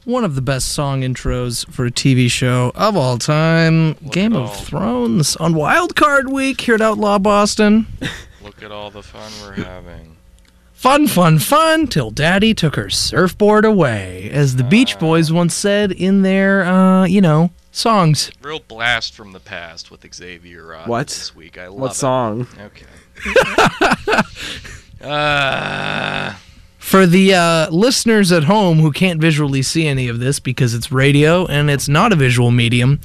one of the best song intros for a TV show of all time, Game of Thrones, on Wild Card Week here at Outlaw Boston. Look at all the fun we're having. Fun, fun, fun, till Daddy took her surfboard away, as the Beach Boys once said in their, songs. Real blast from the past with Xavier what? This week. I love what it. song? Okay. For the listeners at home who can't visually see any of this because it's radio and it's not a visual medium,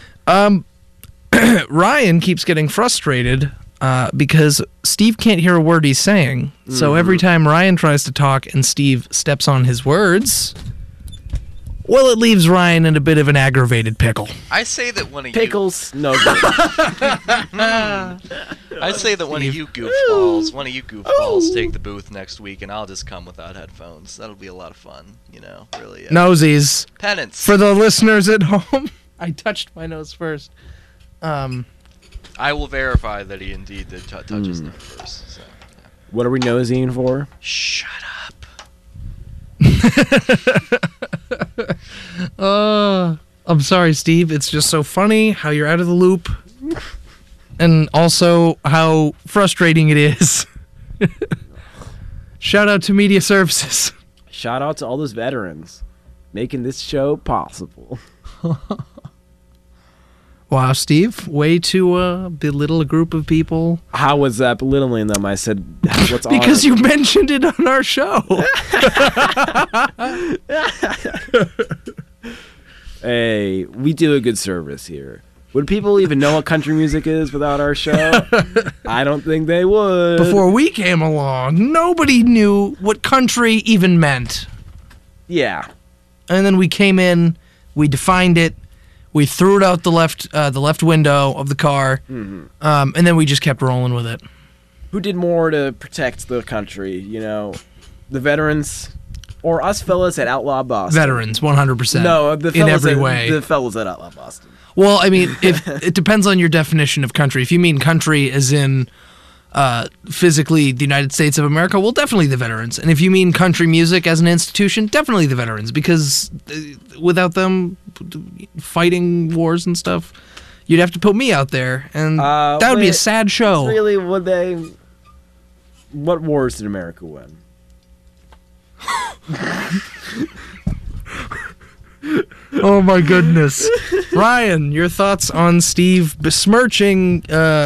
Ryan keeps getting frustrated because Steve can't hear a word he's saying. So every time Ryan tries to talk and Steve steps on his words, well, it leaves Ryan in a bit of an aggravated pickle. I say that one of Pickles, no good. I say that one of you goofballs take the booth next week, and I'll just come without headphones. That'll be a lot of fun, really. Nosies. Penance. For the listeners at home, I touched my nose first. I will verify that he indeed did touch his nose first. So, yeah. What are we nosing for? Shut up. I'm sorry, Steve. It's just so funny how you're out of the loop. And also how frustrating it is. Shout out to Media Services. Shout out to all those veterans making this show possible. Wow, Steve. Way to belittle a group of people. How was that belittling them? I said, what's because you mentioned it on our show. Hey, we do a good service here. Would people even know what country music is without our show? I don't think they would. Before we came along, nobody knew what country even meant. Yeah. And then we came in, we defined it, we threw it out the left window of the car, and then we just kept rolling with it. Who did more to protect the country? The veterans or us fellas at Outlaw Boston? Veterans, 100%. No, the fellas in every way. The fellas at Outlaw Boston. Well, I mean, if it depends on your definition of country. If you mean country as in physically the United States of America, well, definitely the veterans. And if you mean country music as an institution, definitely the veterans, because without them fighting wars and stuff, you'd have to put me out there, and that would be a sad show. Really, would they? What wars did America win? Oh my goodness. Ryan, your thoughts on Steve besmirching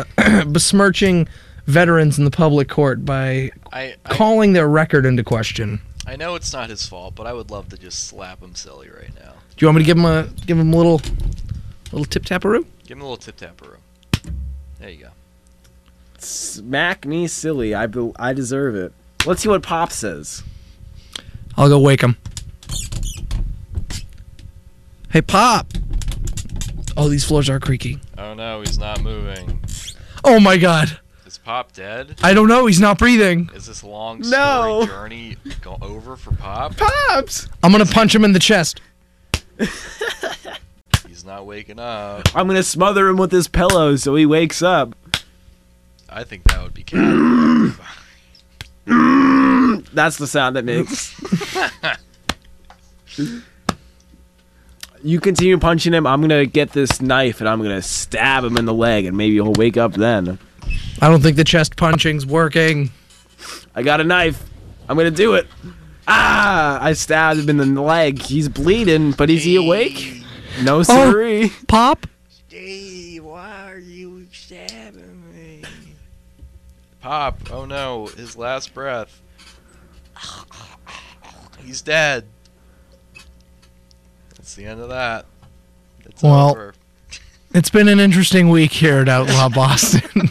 veterans in the public court by calling their record into question. I know it's not his fault, but I would love to just slap him silly right now. Do you want me to give him a little tip-tapperoo? Give him a little tip-tapperoo. There you go. Smack me silly. I deserve it. Let's see what Pop says. I'll go wake him. Hey, Pop! Oh, these floors are creaky. Oh no, he's not moving. Oh my god! Is Pop dead? I don't know, he's not breathing. Is this long story journey over for Pop? Pops! I'm gonna punch him in the chest. He's not waking up. I'm gonna smother him with this pillow so he wakes up. I think that would be counterproductive. That's the sound it makes. You continue punching him, I'm gonna get this knife and I'm gonna stab him in the leg and maybe he'll wake up then. I don't think the chest punching's working. I got a knife. I'm gonna do it. I stabbed him in the leg. He's bleeding, but is he awake? No, sirree. Pop? Steve, why are you stabbing me? Pop, oh no, his last breath. He's dead. That's the end of that. It's over. It's been an interesting week here at Outlaw Boston.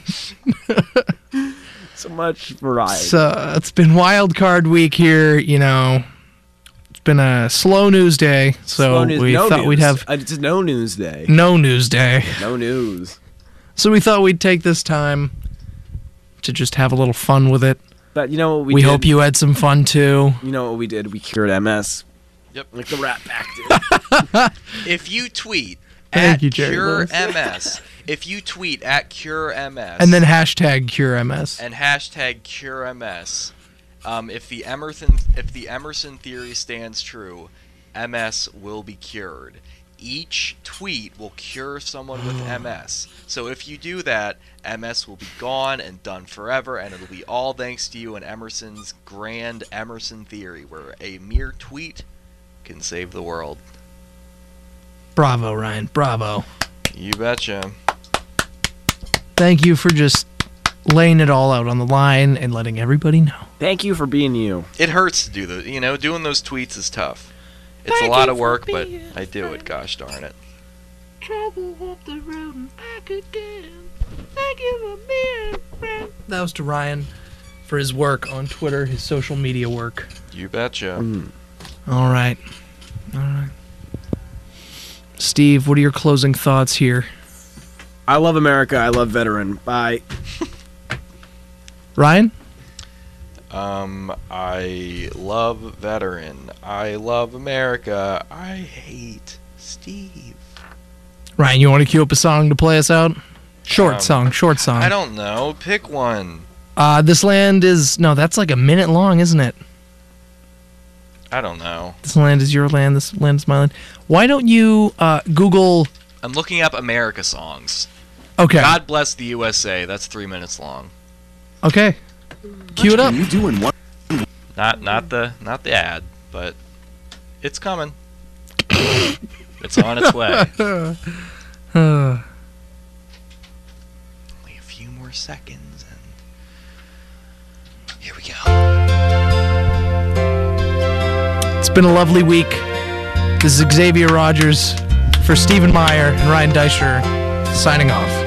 So much variety. So it's been wild card week here, It's been a slow news day, so we thought we'd have it's no news day. No news day. No news. So we thought we'd take this time to just have a little fun with it. But you know what we did? We hope you had some fun too. You know what we did? We cured MS. Yep. Like the Rat Pack did. If you tweet Thank you, Cure MS, if you tweet at Cure MS, and then hashtag Cure MS, and hashtag Cure MS, if the Emerson theory stands true, MS will be cured. Each tweet will cure someone with MS. So if you do that, MS will be gone and done forever, and it'll be all thanks to you and Emerson's grand Emerson theory, where a mere tweet can save the world. Bravo, Ryan. Bravo. You betcha. Thank you for just laying it all out on the line and letting everybody know. Thank you for being you. It hurts to do those. Doing those tweets is tough. It's a lot of work, but I do it. Gosh darn it. Trouble off the road and back again. Thank you for being a friend. That was to Ryan for his work on Twitter, his social media work. You betcha. All right. Steve, what are your closing thoughts here? I love America. I love veteran. Bye. Ryan? I love veteran. I love America. I hate Steve. Ryan, you want to cue up a song to play us out? Short song. I don't know. Pick one. This land is... No, that's like a minute long, isn't it? I don't know. This land is your land. This land is my land. Why don't you Google... I'm looking up America songs. Okay. God Bless the USA. That's 3 minutes long. Okay. Cue it up. You doing what? Not the ad, but it's coming. It's on its way. Only a few more seconds, and here we go. It's been a lovely week. This is Xavier Rogers for Stephen Meyer and Ryan Deischer signing off.